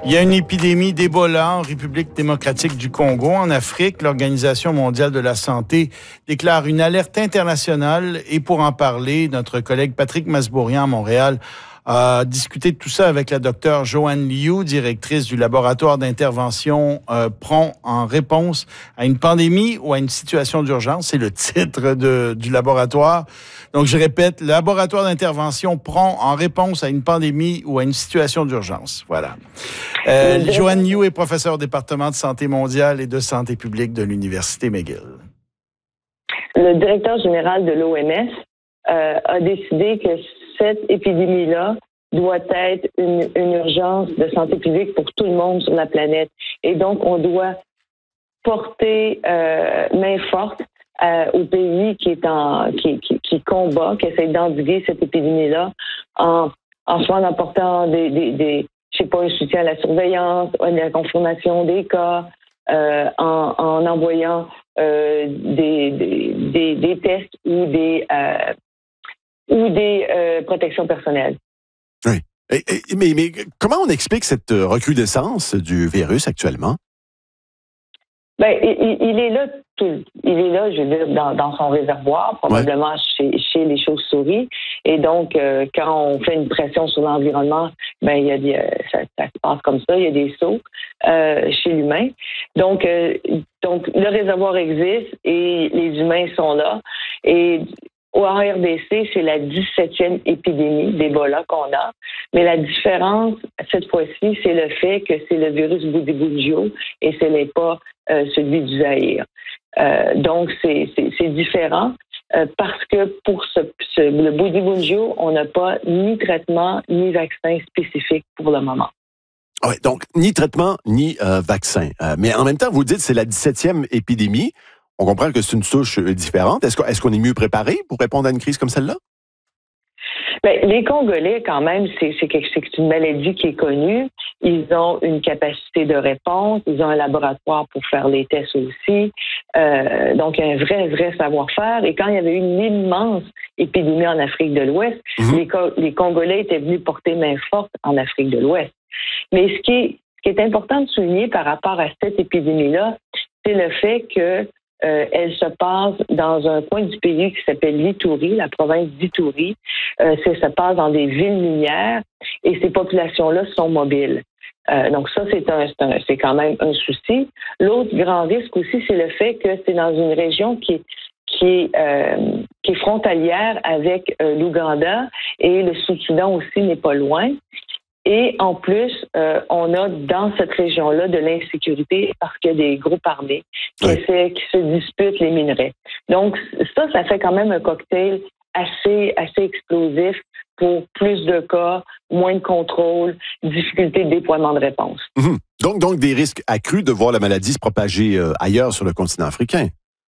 Il y a une épidémie d'Ebola en République démocratique du Congo. En Afrique, l'Organisation mondiale de la santé déclare une alerte internationale. Et pour en parler, notre collègue Patrick Masbourian à Montréal a discuté de tout ça avec la docteure Joanne Liu, directrice du laboratoire d'intervention prompt en réponse à une pandémie ou à une situation d'urgence. C'est le titre du laboratoire. Donc, je répète, laboratoire d'intervention prompt en réponse à une pandémie ou à une situation d'urgence. Voilà. Joanne Liu est professeure au département de santé mondiale et de santé publique de l'Université McGill. Le directeur général de l'OMS a décidé que cette épidémie-là doit être une urgence de santé publique pour tout le monde sur la planète. Et donc, on doit porter main forte au pays qui combat, qui essaie d'endiguer cette épidémie-là en apportant un soutien à la surveillance, à la confirmation des cas, en envoyant des tests ou des protections personnelles. Oui. Mais comment on explique cette recrudescence du virus actuellement? Ben, il est là il est là, je veux dire, dans son réservoir, probablement chez les chauves-souris. Et donc, quand on fait une pression sur l'environnement, ben ça se passe comme ça, il y a des sauts chez l'humain. Donc, le réservoir existe et les humains sont là. Et en RDC, c'est la 17e épidémie d'Ebola qu'on a. Mais la différence, cette fois-ci, c'est le fait que c'est le virus Bundibugyo et ce n'est pas celui du Zaïre. Donc, c'est différent parce que pour le Bundibugyo, on n'a pas ni traitement ni vaccin spécifique pour le moment. Oui, donc ni traitement ni vaccin. Mais en même temps, vous dites que c'est la 17e épidémie. On comprend que c'est une souche différente. Est-ce qu'on est mieux préparé pour répondre à une crise comme celle-là? Ben, les Congolais, quand même, c'est une maladie qui est connue. Ils ont une capacité de réponse. Ils ont un laboratoire pour faire les tests aussi. Donc, il y a un vrai savoir-faire. Et quand il y avait eu une immense épidémie en Afrique de l'Ouest, les Congolais étaient venus porter main forte en Afrique de l'Ouest. Mais ce qui est important de souligner par rapport à cette épidémie-là, c'est le fait que elle se passe dans un coin du pays qui s'appelle l'Ituri, la province d'Ituri. Ça se passe dans des villes minières et ces populations-là sont mobiles. Donc ça, c'est quand même un souci. L'autre grand risque aussi, c'est le fait que c'est dans une région qui est frontalière avec l'Ouganda et le Soudan aussi n'est pas loin. Et en plus, on a dans cette région-là de l'insécurité parce qu'il y a des groupes armés qui se disputent les minerais. Donc, ça fait quand même un cocktail assez explosif pour plus de cas, moins de contrôle, difficulté de déploiement de réponse. Donc, des risques accrus de voir la maladie se propager ailleurs sur le continent africain.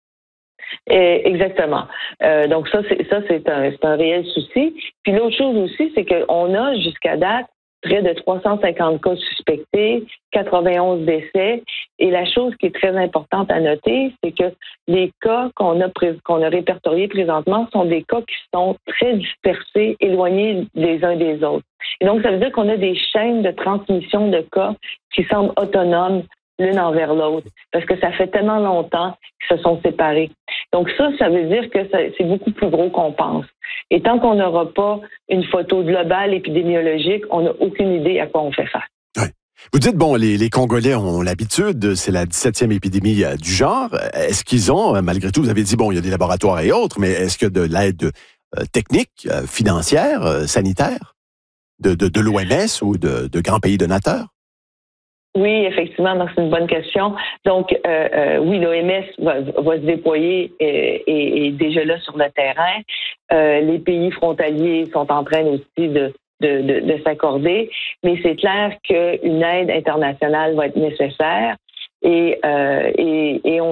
Exactement. Donc, ça, c'est un réel souci. Puis l'autre chose aussi, c'est qu'on a jusqu'à date près de 350 cas suspectés, 91 décès. Et la chose qui est très importante à noter, c'est que les cas qu'on a répertoriés présentement sont des cas qui sont très dispersés, éloignés les uns des autres. Et donc, ça veut dire qu'on a des chaînes de transmission de cas qui semblent autonomes l'une envers l'autre, parce que ça fait tellement longtemps qu'ils se sont séparés. Donc ça veut dire que c'est beaucoup plus gros qu'on pense. Et tant qu'on n'aura pas une photo globale épidémiologique, on n'a aucune idée à quoi on fait face. Oui. Vous dites, les Congolais ont l'habitude, c'est la 17e épidémie du genre. Est-ce qu'ils ont, malgré tout, vous avez dit, il y a des laboratoires et autres, mais est-ce que de l'aide technique, financière, sanitaire, de l'OMS ou de grands pays donateurs? Oui, effectivement, c'est une bonne question. Donc, oui, l'OMS va se déployer et est déjà là sur le terrain. Les pays frontaliers sont en train aussi de s'accorder, mais c'est clair qu'une aide internationale va être nécessaire et on